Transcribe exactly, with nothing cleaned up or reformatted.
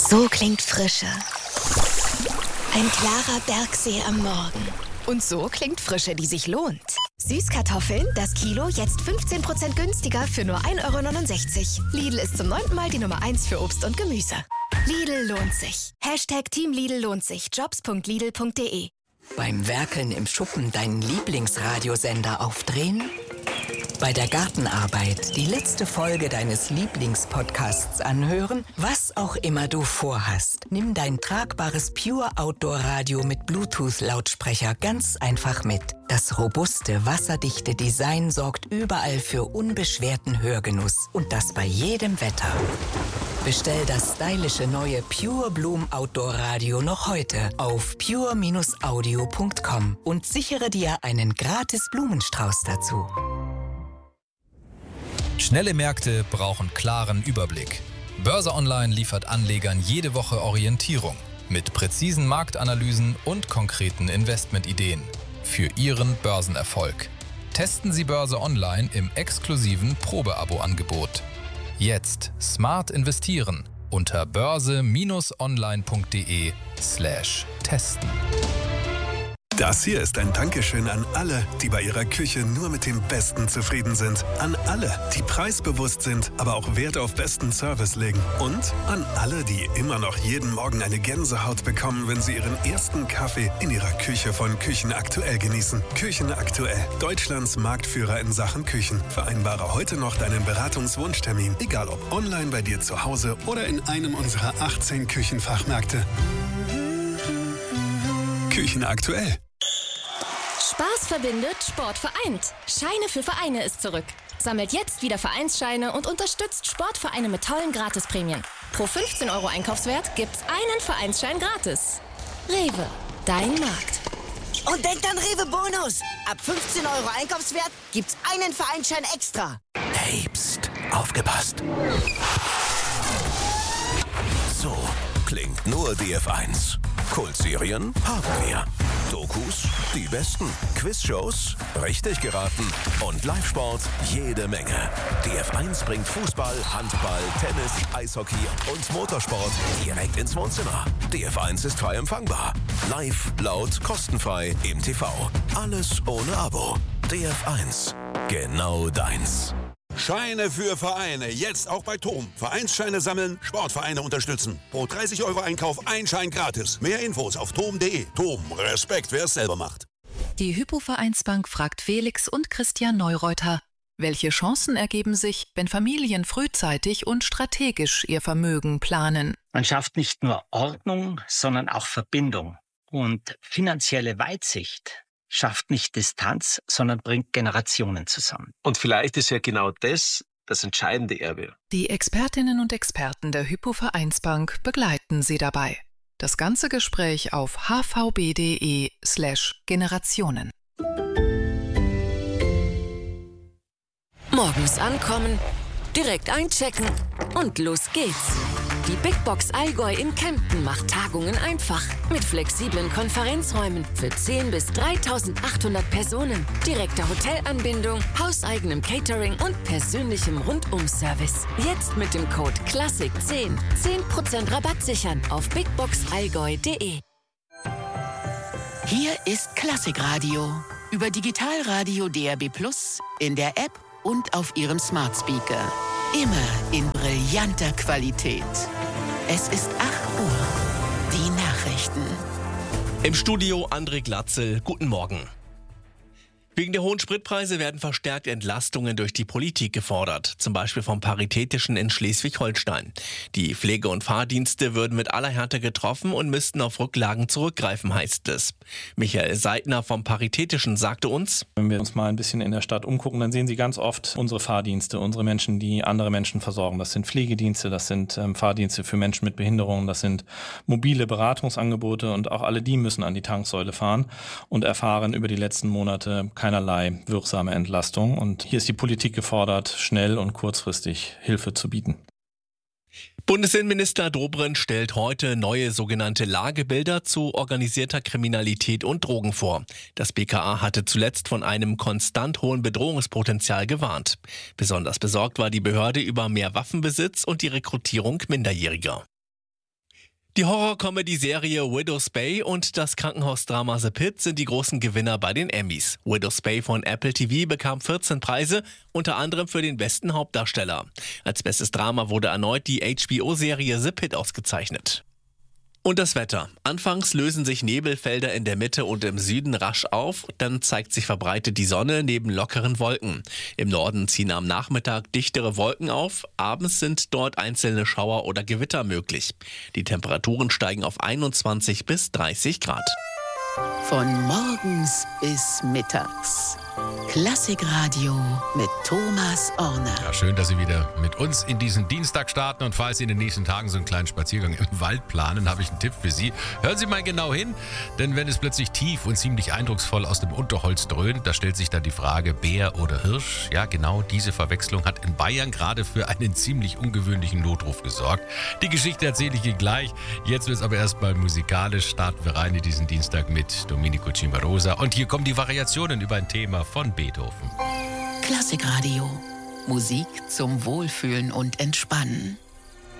So klingt Frische. Ein klarer Bergsee am Morgen. Und so klingt Frische, die sich lohnt. Süßkartoffeln, das Kilo, jetzt fünfzehn Prozent günstiger für nur ein Euro neunundsechzig. Lidl ist zum neunten Mal die Nummer eins für Obst und Gemüse. Lidl lohnt sich. Hashtag Team Lidl lohnt sich. Jobs punkt lidl punkt de. Beim Werkeln im Schuppen deinen Lieblingsradiosender aufdrehen? Bei der Gartenarbeit die letzte Folge deines Lieblingspodcasts anhören? Was auch immer du vorhast, nimm dein tragbares Pure Outdoor Radio mit Bluetooth-Lautsprecher ganz einfach mit. Das robuste, wasserdichte Design sorgt überall für unbeschwerten Hörgenuss und das bei jedem Wetter. Bestell das stylische neue Pure Bloom Outdoor Radio noch heute auf pure audio punkt com und sichere dir einen gratis Blumenstrauß dazu. Schnelle Märkte brauchen klaren Überblick. Börse Online liefert Anlegern jede Woche Orientierung mit präzisen Marktanalysen und konkreten Investmentideen für Ihren Börsenerfolg. Testen Sie Börse Online im exklusiven Probeabo-Angebot. Jetzt smart investieren unter börse online punkt de slash testen. Das hier ist ein Dankeschön an alle, die bei ihrer Küche nur mit dem Besten zufrieden sind. An alle, die preisbewusst sind, aber auch Wert auf besten Service legen. Und an alle, die immer noch jeden Morgen eine Gänsehaut bekommen, wenn sie ihren ersten Kaffee in ihrer Küche von Küchen Aktuell genießen. Küchen Aktuell, Deutschlands Marktführer in Sachen Küchen. Vereinbare heute noch deinen Beratungswunschtermin, egal ob online bei dir zu Hause oder in einem unserer achtzehn Küchenfachmärkte. Küchen Aktuell. Spaß verbindet, Sport vereint. Scheine für Vereine ist zurück. Sammelt jetzt wieder Vereinsscheine und unterstützt Sportvereine mit tollen Gratisprämien. Pro fünfzehn Euro Einkaufswert gibt's einen Vereinsschein gratis. Rewe, dein Markt. Und denkt an Rewe Bonus. Ab fünfzehn Euro Einkaufswert gibt's einen Vereinsschein extra. Hey, pst, aufgepasst. So klingt nur D F eins. Kultserien haben wir. Dokus, die besten. Quizshows, richtig geraten. Und Live-Sport, jede Menge. D F eins bringt Fußball, Handball, Tennis, Eishockey und Motorsport direkt ins Wohnzimmer. D F eins ist frei empfangbar. Live, laut, kostenfrei im T V. Alles ohne Abo. D F eins. Genau deins. Scheine für Vereine, jetzt auch bei T O M. Vereinsscheine sammeln, Sportvereine unterstützen. Pro dreißig Euro Einkauf ein Schein gratis. Mehr Infos auf tom punkt de. T O M, Respekt, wer es selber macht. Die Hypo-Vereinsbank fragt Felix und Christian Neureuter, welche Chancen ergeben sich, wenn Familien frühzeitig und strategisch ihr Vermögen planen? Man schafft nicht nur Ordnung, sondern auch Verbindung. Und finanzielle Weitsicht schafft nicht Distanz, sondern bringt Generationen zusammen. Und vielleicht ist ja genau das das entscheidende Erbe. Die Expertinnen und Experten der Hypo-Vereinsbank begleiten Sie dabei. Das ganze Gespräch auf hvb.de slash Generationen. Morgens ankommen, direkt einchecken und los geht's. Die Big Box Allgäu in Kempten macht Tagungen einfach. Mit flexiblen Konferenzräumen für zehn bis dreitausendachthundert Personen, direkter Hotelanbindung, hauseigenem Catering und persönlichem Rundum-Service. Jetzt mit dem Code Klassik zehn zehn Prozent Rabatt sichern auf bigboxallgäu punkt de. Hier ist Klassikradio. Über Digitalradio D A B plus, in der App und auf Ihrem Smart Speaker. Immer in brillanter Qualität. Es ist acht Uhr. Die Nachrichten. Im Studio André Glatzel. Guten Morgen. Wegen der hohen Spritpreise werden verstärkt Entlastungen durch die Politik gefordert, zum Beispiel vom Paritätischen in Schleswig-Holstein. Die Pflege- und Fahrdienste würden mit aller Härte getroffen und müssten auf Rücklagen zurückgreifen, heißt es. Michael Seidner vom Paritätischen sagte uns: Wenn wir uns mal ein bisschen in der Stadt umgucken, dann sehen Sie ganz oft unsere Fahrdienste, unsere Menschen, die andere Menschen versorgen. Das sind Pflegedienste, das sind ähm, Fahrdienste für Menschen mit Behinderungen, das sind mobile Beratungsangebote und auch alle die müssen an die Tanksäule fahren und erfahren über die letzten Monate keinerlei wirksame Entlastung. Und hier ist die Politik gefordert, schnell und kurzfristig Hilfe zu bieten. Bundesinnenminister Dobrindt stellt heute neue sogenannte Lagebilder zu organisierter Kriminalität und Drogen vor. Das B K A hatte zuletzt von einem konstant hohen Bedrohungspotenzial gewarnt. Besonders besorgt war die Behörde über mehr Waffenbesitz und die Rekrutierung Minderjähriger. Die Horror-Comedy-Serie Widow's Bay und das Krankenhausdrama The Pit sind die großen Gewinner bei den Emmys. Widow's Bay von Apple T V bekam vierzehn Preise, unter anderem für den besten Hauptdarsteller. Als bestes Drama wurde erneut die H B O-Serie The Pit ausgezeichnet. Und das Wetter. Anfangs lösen sich Nebelfelder in der Mitte und im Süden rasch auf, dann zeigt sich verbreitet die Sonne neben lockeren Wolken. Im Norden ziehen am Nachmittag dichtere Wolken auf, abends sind dort einzelne Schauer oder Gewitter möglich. Die Temperaturen steigen auf einundzwanzig bis dreißig Grad. Von morgens bis mittags. Klassikradio mit Thomas Orner. Ja, schön, dass Sie wieder mit uns in diesen Dienstag starten. Und falls Sie in den nächsten Tagen so einen kleinen Spaziergang im Wald planen, habe ich einen Tipp für Sie. Hören Sie mal genau hin, denn wenn es plötzlich tief und ziemlich eindrucksvoll aus dem Unterholz dröhnt, da stellt sich dann die Frage, Bär oder Hirsch? Ja, genau diese Verwechslung hat in Bayern gerade für einen ziemlich ungewöhnlichen Notruf gesorgt. Die Geschichte erzähle ich Ihnen gleich. Jetzt wird es aber erstmal musikalisch. Starten wir rein in diesen Dienstag mit Domenico Cimarosa. Und hier kommen die Variationen über ein Thema von Beethoven. Klassikradio. Musik zum Wohlfühlen und Entspannen.